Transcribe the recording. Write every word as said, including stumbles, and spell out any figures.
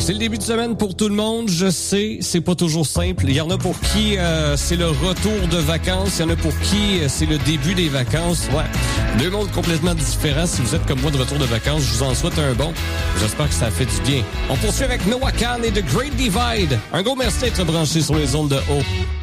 C'est le début de semaine pour tout le monde. Je sais, c'est pas toujours simple. Il y en a pour qui euh, c'est le retour de vacances. Il y en a pour qui euh, c'est le début des vacances. Ouais, deux mondes complètement différents. Si vous êtes comme moi de retour de vacances, je vous en souhaite un bon. J'espère que ça fait du bien. On poursuit avec Noah Kahan et The Great Divide. Un gros merci d'être branché sur les ondes de haut.